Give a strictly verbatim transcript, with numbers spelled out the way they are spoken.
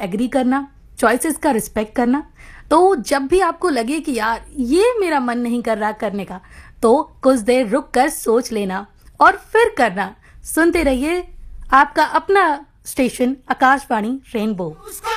Agree करना, choices का respect करना। तो जब भी आपको लगे कि यार ये मेरा मन नहीं कर रहा करने का, तो कुछ देर रुक कर सोच लेना और फिर करना। सुनते रहिए आपका अपना स्टेशन आकाशवाणी रेनबो।